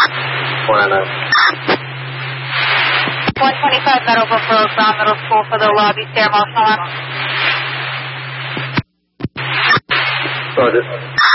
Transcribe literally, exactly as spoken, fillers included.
one nine. one twenty-five Meadowbrook Road, Brown Middle School for the lobby stair motion alarm. Roger.